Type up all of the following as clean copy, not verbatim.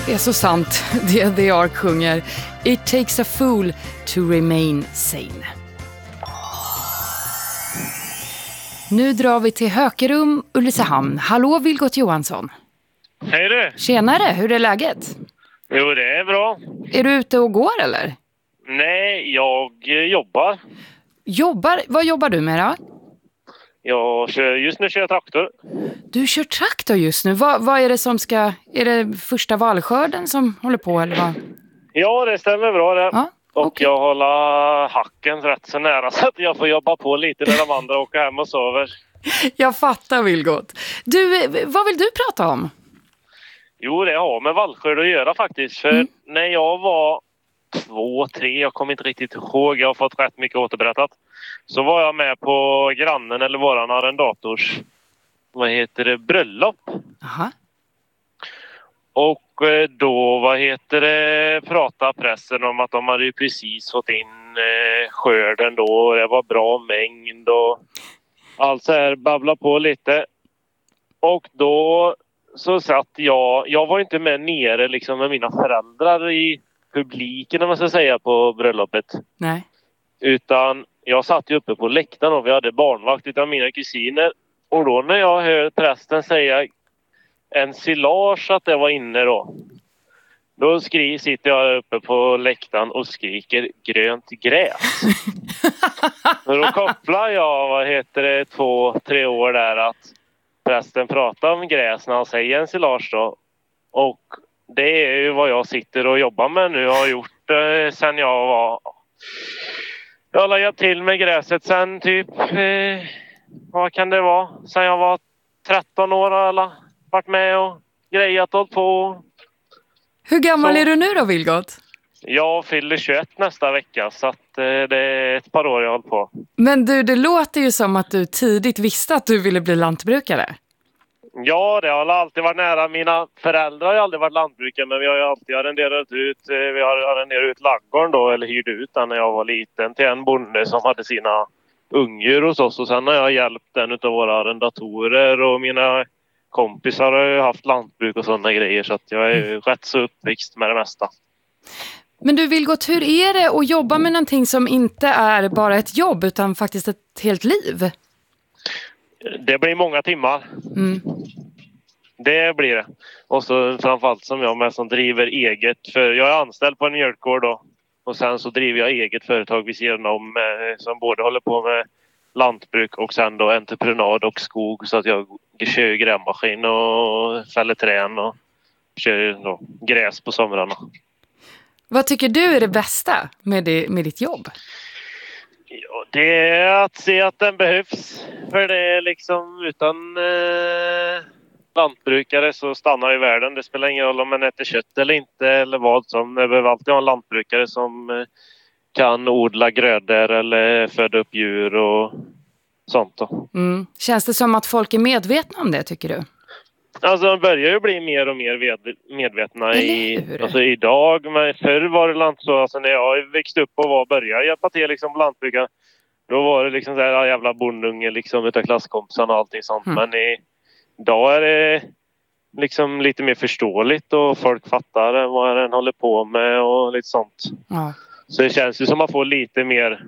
Det är så sant, det The Ark sjunger. It takes a fool to remain sane. Nu drar vi till Hökerum, Ulricehamn. Hallå Vilgot Johansson. Hej du. Tjenare, hur är läget? Jo, det är bra. Är du ute och går eller? Nej, jag jobbar. Vad jobbar du med då? Just nu kör jag traktor. Du kör traktor just nu. Vad är det som ska... Är det första vallskörden som håller på eller vad? Ja, det stämmer bra det. Ja, och okej. jag håller hacken rätt så nära så att jag får jobba på lite när de andra åker hem och sover. Jag fattar Vilgot. Du, vad vill du prata om? Jo, det har med vallskörd att göra faktiskt. För när jag var 2-3, jag kommer inte riktigt ihåg, jag har fått rätt mycket återberättat. Så var jag med på grannen eller våran arrendators, bröllop. Aha. Och då, pratade pressen om att de hade ju precis fått in skörden då. Och det var bra mängd och allt så här, babbla på lite. Och då så satt jag var inte med nere liksom med mina föräldrar i publiken om man ska säga på bröllopet. Nej. Utan jag satt ju uppe på läktaren och vi hade barnvakt utav mina kusiner. Och då när jag hör prästen säga ensilage att det var inne då sitter jag uppe på läktaren och skriker grönt gräs. Och då kopplar jag 2-3 år där att prästen pratar om gräs när han säger ensilage då. Och det är ju vad jag sitter och jobbar med nu och har gjort sen jag var... Jag har lagt till med gräset sen typ... vad kan det vara? Sen jag var 13 år eller varit med och grejat och på. Hur gammal är du nu då, Vilgot? Jag fyller 21 nästa vecka så att det är ett par år jag håller på. Men du, det låter ju som att du tidigt visste att du ville bli lantbrukare. Ja, det har alltid varit nära. Mina föräldrar har ju aldrig varit lantbrukare men vi har ju alltid arrenderat ut laggården då, eller hyrde ut den när jag var liten till en bonde som hade sina ungdjur hos oss. Och sen har jag hjälpt en av våra arrendatorer och mina kompisar har ju haft lantbruk och sådana grejer så att jag är ju rätt så uppväxt med det mesta. Men du Vilgot, hur är det att jobba med någonting som inte är bara ett jobb utan faktiskt ett helt liv? Det blir många timmar. Det blir det. Och så framförallt som jag med som driver eget. För jag är anställd på en mjölkgård då. Och sen så driver jag eget företag vid sidan om som både håller på med lantbruk och sen då entreprenad och skog. Så att jag kör grävmaskin och fäller trän och kör då gräs på somrarna. Vad tycker du är det bästa med ditt jobb? Ja, det är att se att den behövs. För det är liksom utan lantbrukare så stannar i världen. Det spelar ingen roll om man äter kött eller inte eller vad som. Det behöver alltid ha en lantbrukare som kan odla grödor eller föda upp djur och sånt då. Känns det som att folk är medvetna om det tycker du? Alltså de börjar ju bli mer och mer medvetna idag. Men förr var det så, alltså när jag växte upp och började hjälpa till liksom lantbrukare. Då var det liksom så här jävla bondunge liksom utav klasskompisarna och allting sånt. Men idag är det liksom lite mer förståeligt och folk fattar vad den håller på med och lite sånt. Ja. Så det känns ju som att man får lite mer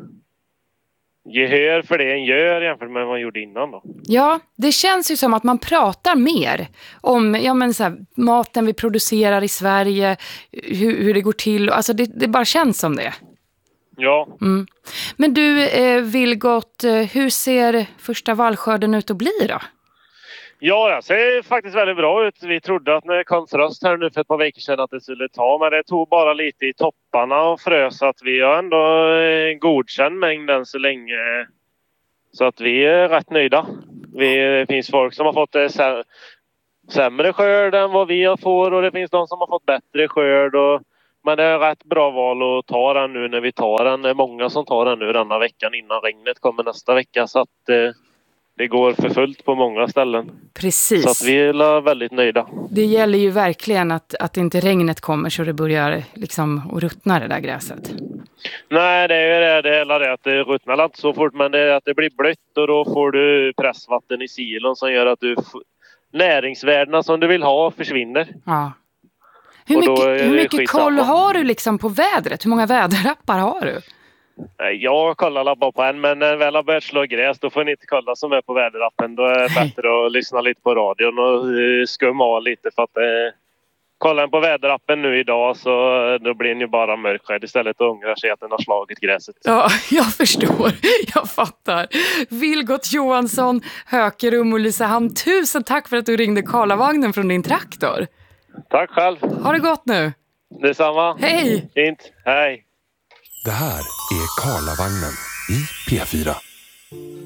gehör för det en gör jämfört med vad man gjorde innan då. Ja, det känns ju som att man pratar mer om så här, maten vi producerar i Sverige, hur det går till. Alltså det bara känns som det. Ja. Men du, Vilgot, hur ser första vallskörden ut att bli då? Ja, det ser faktiskt väldigt bra ut. Vi trodde att när det kom frost här nu för ett par veckor sedan att det skulle ta. Men det tog bara lite i topparna och frös. Så att vi har ändå godkänd mängd än så länge. Så att vi är rätt nöjda. Det finns folk som har fått sämre skörd än vad vi får. Och det finns de som har fått bättre skörd. Men det är rätt bra val att ta den nu när vi tar den. Det är många som tar den nu denna veckan innan regnet kommer nästa vecka. Så att det går för fullt på många ställen. Precis. Så att vi är väldigt nöjda. Det gäller ju verkligen att inte regnet kommer så det börjar liksom att ruttna det där gräset. Nej, det är det att det ruttnar inte så fort. Men det är att det blir blött och då får du pressvatten i silon som gör att näringsvärdena som du vill ha försvinner. Ja. Hur mycket koll har du liksom på vädret? Hur många väderappar har du? Jag kollar bara på en, men när väl har börjat slå gräs då får ni inte kolla som är på väderappen. Då är det bättre att lyssna lite på radion och skumma av lite för att kollar en på väderappen nu idag så då blir den ju bara mörkskärd istället och ångrar sig att den har slagit gräset. Ja, jag förstår. Jag fattar. Vilgot Johansson, Hökerum och Ulricehamn, tusen tack för att du ringde Karlavagnen från din traktor. Tack själv. Ha det gott nu. Detsamma. Hej. Fint. Hej. Det här är Karlavagnen i P4.